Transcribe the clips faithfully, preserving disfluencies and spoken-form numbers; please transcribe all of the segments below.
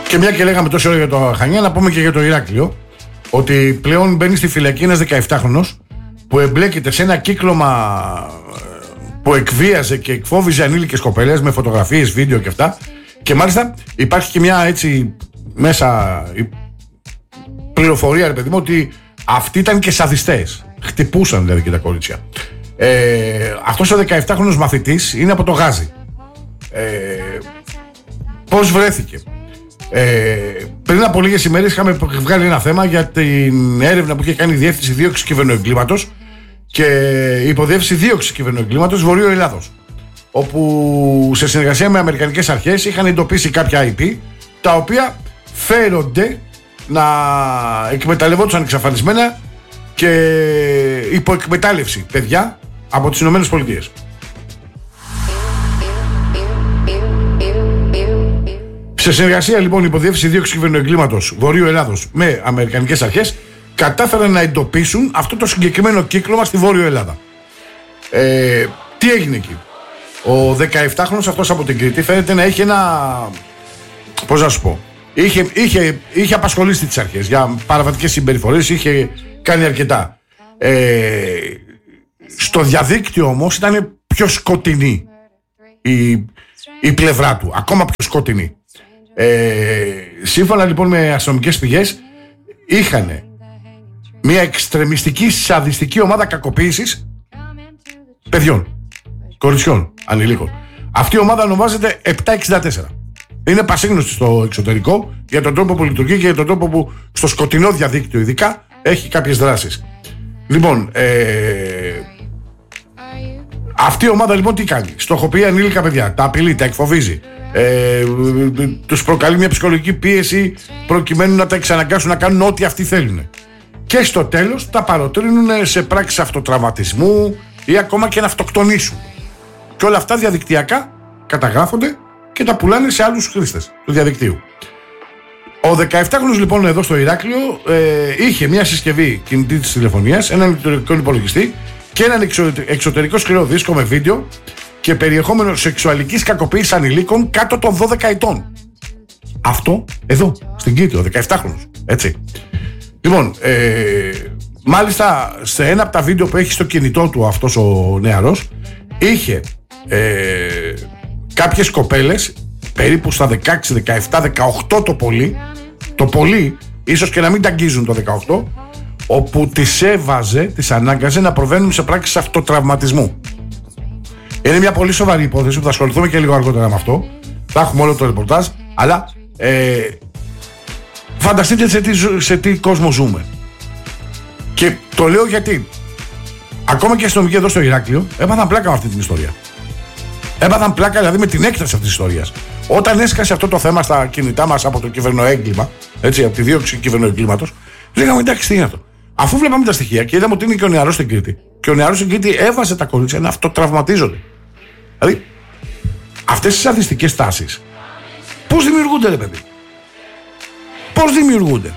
Και μια και λέγαμε τόσο ώρα για το Χανιά, να πούμε και για το Ηράκλειο. Ότι πλέον μπαίνει στη φυλακή ένας δεκαεφτάχρονος που εμπλέκεται σε ένα κύκλωμα που εκβίαζε και εκφόβιζε ανήλικες κοπέλες με φωτογραφίες, βίντεο και αυτά. Και μάλιστα υπάρχει και μια έτσι μέσα πληροφορία, ρε παιδί μου, ότι αυτοί ήταν και σαδιστές. Χτυπούσαν δηλαδή και τα κορίτσια. Ε, αυτός ο δεκαεφτάχρονος μαθητής είναι από το Γάζι. Ε, πώς βρέθηκε? Ε, πριν από λίγες ημέρες είχαμε βγάλει ένα θέμα για την έρευνα που είχε κάνει η Διεύθυνση Δίωξης Κυβερνοεγκλήματος και η Υποδιεύθυνση Δίωξης Κυβερνοεγκλήματος Βορείου Ελλάδος, όπου σε συνεργασία με αμερικανικές αρχές είχαν εντοπίσει κάποια άι πι τα οποία φέρονται να εκμεταλλευόντουσαν εξαφανισμένα και υποεκμετάλλευση παιδιά από τις Ηνωμένες Πολιτείες. Σε συνεργασία λοιπόν η Υποδιεύθυνση Δίωξης Κυβερνοεγκλήματος Βορείου Ελλάδος με αμερικανικές αρχές κατάφεραν να εντοπίσουν αυτό το συγκεκριμένο κύκλωμα στη Βόρειο Ελλάδα. Ε, τι έγινε εκεί? Ο δεκαεφτάχρονος αυτός από την Κρήτη φαίνεται να έχει ένα, πώς να σου πω, είχε, είχε, είχε απασχολήσει τις αρχές για παραβατικές συμπεριφορές, είχε κάνει αρκετά. Ε, στο διαδίκτυο όμως ήταν πιο σκοτεινή η, η πλευρά του, ακόμα πιο σκοτεινή. Ε, σύμφωνα λοιπόν με αστυνομικές πηγές, είχαν μια εξτρεμιστική σαδιστική ομάδα κακοποίησης παιδιών, κοριτσιών, ανηλίκων. Αυτή η ομάδα ονομάζεται επτακόσια εξήντα τέσσερα. Είναι πασίγνωστη στο εξωτερικό για τον τρόπο που λειτουργεί και για τον τρόπο που στο σκοτεινό διαδίκτυο ειδικά έχει κάποιες δράσεις. Λοιπόν, ε, αυτή η ομάδα λοιπόν τι κάνει? Στοχοποιεί ανήλικα παιδιά, τα απειλεί, τα εκφοβίζει, ε, τους προκαλεί μια ψυχολογική πίεση προκειμένου να τα εξαναγκάσουν να κάνουν ό,τι αυτοί θέλουν. Και στο τέλος τα παροτρύνουν σε πράξεις αυτοτραυματισμού ή ακόμα και να αυτοκτονήσουν. Και όλα αυτά διαδικτυακά καταγράφονται και τα πουλάνε σε άλλους χρήστες του διαδικτύου. Ο δεκαεφτάχρονος λοιπόν εδώ στο Ηράκλειο ε, είχε μια συσκευή κινητή της τηλεφωνίας, έναν ηλεκτρονικό υπολογιστή και έναν εξωτερικό σκληρό δίσκο με βίντεο και περιεχόμενο σεξουαλικής κακοποίησης ανηλίκων κάτω των δώδεκα ετών. Αυτό εδώ, στην Κρήτη, ο δεκαεφτάχρονος. Έτσι. Λοιπόν, ε, μάλιστα σε ένα από τα βίντεο που έχει στο κινητό του αυτός ο νεαρός, είχε ε, κάποιες κοπέλες περίπου στα δεκαέξι, δεκαεπτά, δεκαοκτώ το πολύ, το πολύ, ίσως και να μην τα αγγίζουν το δεκαοκτώ, όπου τις έβαζε, τις ανάγκαζε να προβαίνουν σε πράξεις αυτοτραυματισμού. Είναι μια πολύ σοβαρή υπόθεση που θα ασχοληθούμε και λίγο αργότερα με αυτό. Θα έχουμε όλο το ρεπορτάζ, αλλά ε, φανταστείτε σε τι, σε τι κόσμο ζούμε. Και το λέω γιατί ακόμα και οι αστυνομικοί εδώ στο Ηράκλειο έπαθαν πλάκα με αυτή την ιστορία. Έπαθαν πλάκα δηλαδή με την έκταση αυτής της ιστορίας. Όταν έσκασε αυτό το θέμα στα κινητά μας από το κυβερνοέγκλημα, έτσι, από τη δίωξη κυβερνοεγκλήματος, λέγαμε εντάξει, τι είναι αυτό? Αφού βλέπαμε τα στοιχεία και είδαμε ότι είναι και ο νεαρός στην Κρήτη, και ο νεαρός στην Κρήτη έβαζε τα κορίτσια να αυτοτραυματίζονται. Δηλαδή, αυτές τις σαδιστικές τάσεις πώς δημιουργούνται, ρε παιδί? Πώς δημιουργούνται?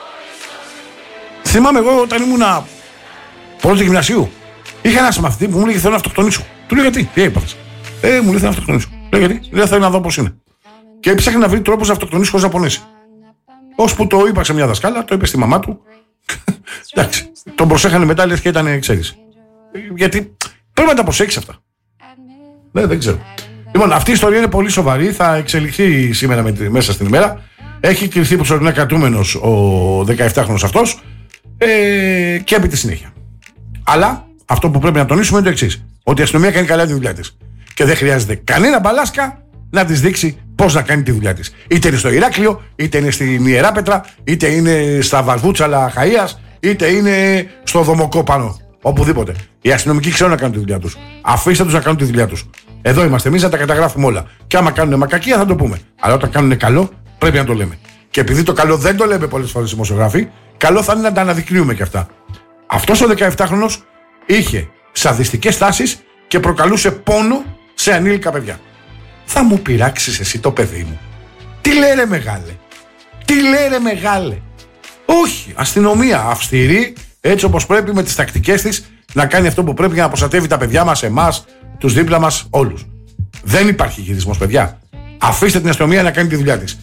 Θυμάμαι εγώ όταν ήμουνα πρώτη γυμνασίου, είχα ένα μαθητή που μου έλεγε θέλω να αυτοκτονήσω. Του λέω γιατί, τι έπαθες? Ε, μου λέει θέλω να αυτοκτονήσω. Λέω γιατί, δεν θέλω να δω πώς είναι. Και έψαχνε να βρει τρόπους να αυτοκτονήσει χωρίς να πονέσει. Ώσπου το είπα σε μια δασκάλα, το είπε στη μαμά του. Εντάξει, τον προσέχανε μετά, λες και ήταν, ξέρεις. Γιατί πρέπει να τα προσέξεις αυτά. Ναι, δεν ξέρω. Λοιπόν, αυτή η ιστορία είναι πολύ σοβαρή, θα εξελιχθεί σήμερα με, μέσα στην ημέρα. Έχει κληθεί προσωρινά κρατούμενος ο δεκαεφτάχρονος αυτός ε, και επί τη συνέχεια. Αλλά αυτό που πρέπει να τονίσουμε είναι το εξής: ότι η αστυνομία κάνει καλά τη δουλειά της. Και δεν χρειάζεται κανένα μπαλάσκα να της δείξει πώς να κάνει τη δουλειά της. Είτε είναι στο Ηράκλειο, είτε είναι στην Ιεράπετρα, είτε είναι στα Βαρβούτσαλα Χαΐας, είτε είναι στο Δομοκό πάνω. Οπουδήποτε. Οι αστυνομικοί ξέρουν να κάνουν τη δουλειά τους. Αφήστε τους να κάνουν τη δουλειά τους. Εδώ είμαστε εμείς να τα καταγράφουμε όλα. Και άμα κάνουν μακακία θα το πούμε. Αλλά όταν κάνουν καλό, πρέπει να το λέμε. Και επειδή το καλό δεν το λέμε πολλές φορές δημοσιογράφοι, καλό θα είναι να τα αναδεικνύουμε και αυτά. Αυτός ο δεκαεφτάχρονος είχε σαδιστικές τάσεις και προκαλούσε πόνο σε ανήλικα παιδιά. Θα μου πειράξεις εσύ το παιδί μου? Τι λέρε μεγάλε? Τι λέρε μεγάλε? Όχι, αστυνομία αυστηρή, έτσι όπως πρέπει, με τις τακτικές της, να κάνει αυτό που πρέπει για να προστατεύει τα παιδιά μας, εμάς, τους δίπλα μας, όλους. Δεν υπάρχει χειρισμός, παιδιά. Αφήστε την αστυνομία να κάνει τη δουλειά της.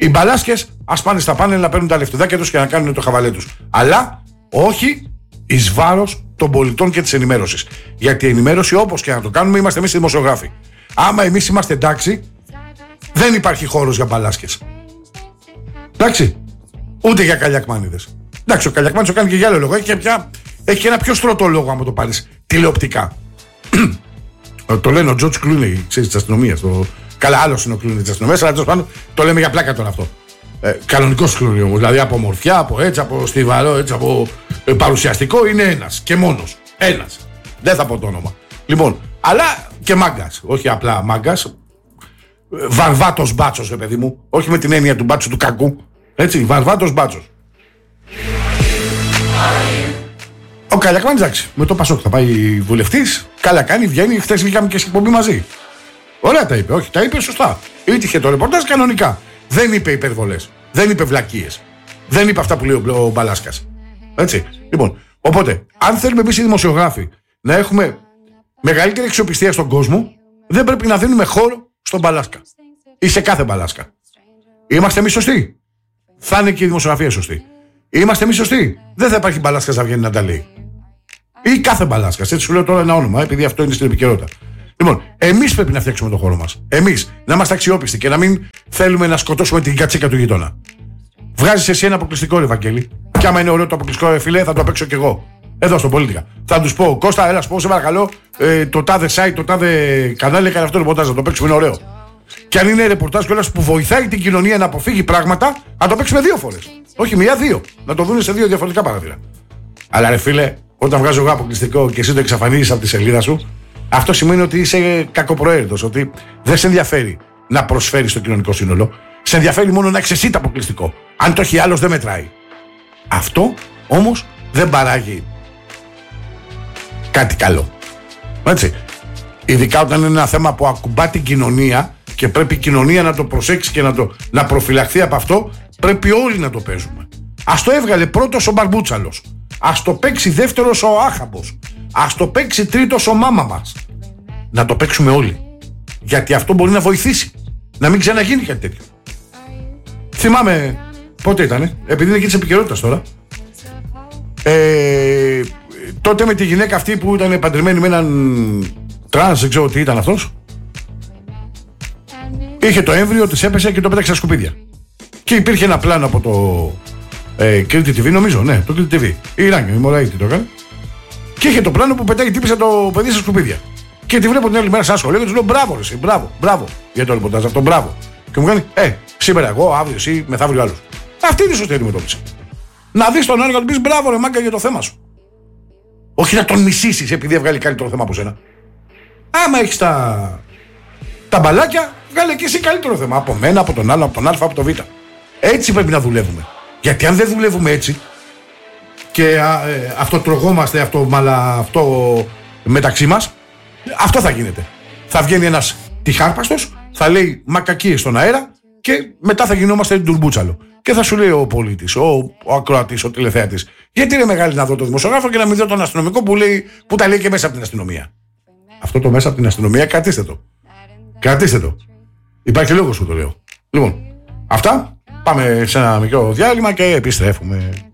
Οι μπαλάσκες ας πάνε στα πάνελ να παίρνουν τα λεφτουδάκια τους και να κάνουν το χαβαλέ τους. Αλλά όχι εις βάρος των πολιτών και της ενημέρωσης. Γιατί η ενημέρωση, όπως και να το κάνουμε, είμαστε εμείς οι δημοσιογράφοι. Άμα εμείς είμαστε εντάξει, δεν υπάρχει χώρος για μπαλάσκες. Εντάξει. Ούτε για καλιακμάνιδες. Εντάξει, ο Καλιακμάνης το κάνει και για άλλο λόγο. Έχει και, πια, έχει και ένα πιο στρωτό λόγο, άμα το πάρεις τηλεοπτικά. Το λένε ο Τζορτζ Κλούνεϊ, ξέρεις, της αστυνομίας. Το... Καλά, άλλος είναι ο Κλούνεϊ της αστυνομίας, αλλά τέλος πάντων το λέμε για πλάκα τώρα αυτό. Ε, κανονικός Κλούνεϊ όμως. Δηλαδή από μορφιά, από έτσι, από στιβαρό, έτσι, από ε, παρουσιαστικό είναι ένας και μόνος. Ένας. Δεν θα πω το όνομα. Λοιπόν, αλλά και μάγκας. Όχι απλά μάγκας. Βαρβάτος μπάτσος, ρε παιδί μου. Όχι με την έννοια του μπάτσου του κακού. Έτσι, βαρβάτος μπάτσος. Ο Καλιακμάνης, εντάξει, με το Πασόκ θα πάει βουλευτής. Καλά κάνει, βγαίνει. Χθες βγήκαμε και στην εκπομπή μαζί. Ωραία τα είπε, όχι, τα είπε σωστά. Ήτυχε το ρεπορτάζ κανονικά. Δεν είπε υπερβολές. Δεν είπε βλακίες. Δεν είπε αυτά που λέει ο Μπαλάσκας. Έτσι. Λοιπόν, οπότε, αν θέλουμε εμείς οι δημοσιογράφοι να έχουμε μεγαλύτερη αξιοπιστία στον κόσμο, δεν πρέπει να δίνουμε χώρο στον Μπαλάσκα. Ή σε κάθε Μπαλάσκα. Είμαστε εμείς σωστοί. Θα είναι και η δημοσιογραφία σωστή. Είμαστε εμείς σωστοί. Δεν θα υπάρχει Μπαλάσκας να βγαίνει να τα λέει. Ή κάθε Μπαλάσκας. Έτσι σου λέω τώρα ένα όνομα, επειδή αυτό είναι στην επικαιρότητα. Λοιπόν, εμείς πρέπει να φτιάξουμε τον χώρο μας. Εμείς να είμαστε αξιόπιστοι και να μην θέλουμε να σκοτώσουμε την κατσίκα του γειτόνα. Βγάζεις εσύ ένα αποκλειστικό, ρε Βαγγέλη. Και άμα είναι ωραίο το αποκλειστικό, ρε φίλε, θα το παίξω κι εγώ. Εδώ στο Πολίτικα. Θα του πω, Κώστα, έλα, πω, σε παρακαλώ, ε, το τάδε site, το τάδε κανάλι έκανε αυτό το ρεπορτάζ. Να το παίξουμε, είναι ωραίο. Και αν είναι ρεπορτάζ κιόλας που βοηθάει την κοινωνία να αποφύγει πράγματα, να το παίξουμε δύο φορές. Όχι μία, δύο. Να το δουν σε δύο διαφορετικά παράθυρα. Αλλά ρε φίλε, όταν βγάζω εγώ αποκλειστικό και εσύ το εξαφανίζεις από τη σελίδα σου, αυτό σημαίνει ότι είσαι κακοπροαίρετος, ότι δεν σε ενδιαφέρει να προσφέρεις στο κοινωνικό σύνολο. Σε ενδιαφέρει μόνο να έχεις εσύ το αποκλειστικό. Αν το έχει άλλος, δεν μετράει. Αυτό όμως δεν παράγει κάτι καλό. Έτσι. Ειδικά όταν είναι ένα θέμα που ακουμπά την κοινωνία και πρέπει η κοινωνία να το προσέξει και να, το, να προφυλαχθεί από αυτό, πρέπει όλοι να το παίζουμε. Ας το έβγαλε πρώτος ο Μπαρμπούτσαλος. Ας το παίξει δεύτερος ο Άχαμπος. Ας το παίξει τρίτος ο Μάμα μας. Να το παίξουμε όλοι. Γιατί αυτό μπορεί να βοηθήσει. Να μην ξαναγίνει κάτι τέτοιο. Θυμάμαι πότε ήτανε, επειδή είναι και της επικαιρότητας τώρα. Ε, τότε με τη γυναίκα αυτή που ήταν παντρεμένη με έναν τρανς, δεν ξέρω τι ήταν αυτός. Είχε το έμβριο, της έπεσε και το πέταξε στα σκουπίδια. Και υπήρχε ένα πλάνο από το ε, Κρήτη τι βι, νομίζω, ναι, το Κρήτη τι βι. Η Ράνια, η Μωραήτη το έκανε. Και είχε το πλάνο που πετάει τύπησε το παιδί στα σκουπίδια. Και τη βλέπω την άλλη μέρα σαν σχολείο και του λέω μπράβο, εσύ, μπράβο, μπράβο για το ρεπορτάζ αυτό, μπράβο. Και μου κάνει, ε, σήμερα εγώ, αύριο εσύ, μεθαύριο άλλο. Αυτή είναι η σωστή αντιμετώπιση. Να δεις τον άλλο και να του πεις μπράβο, ρε μάγκα, για το θέμα σου. Όχι να τον μισήσεις επειδή έβγαλε καλύτερο θέμα από σένα. Άμα έχεις τα, τα μπαλάκια, βγάλε και εσύ καλύτερο θέμα. Από μένα, από τον άλλο, από τον Α, από τον Β. Έτσι πρέπει να δουλεύουμε. Γιατί αν δεν δουλεύουμε έτσι και α, ε, αυτοτρογόμαστε αυτό, μαλα, αυτό μεταξύ μας, αυτό θα γίνεται. Θα βγαίνει ένας τυχάρπαστος, θα λέει μακακίες στον αέρα και μετά θα γινόμαστε τουρμπούτσαλο. Και θα σου λέει ο πολίτης, ο, ο ακροατής, ο τηλεθεατής, γιατί είναι μεγάλη να δω τον δημοσιογράφο και να μην δω τον αστυνομικό που, λέει, που τα λέει και μέσα από την αστυνομία. Αυτό το μέσα από την αστυνομία, κρατήστε το. Κρατήστε το. Υπάρχει λόγος που το λέω. Λοιπόν, αυτά. Πάμε σε ένα μικρό διάλειμμα και επιστρέφουμε.